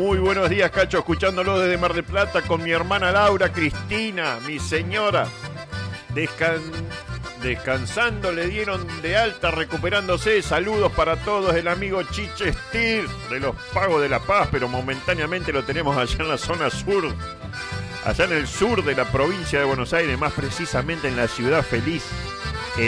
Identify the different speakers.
Speaker 1: Muy buenos días, Cacho, escuchándolo desde Mar del Plata con mi hermana Laura, Cristina, mi señora. Descansando, le dieron de alta, recuperándose. Saludos para todos, el amigo Chiche Stier de los Pagos de la Paz, pero momentáneamente lo tenemos allá en la zona sur, allá en el sur de la provincia de Buenos Aires, más precisamente en la Ciudad Feliz.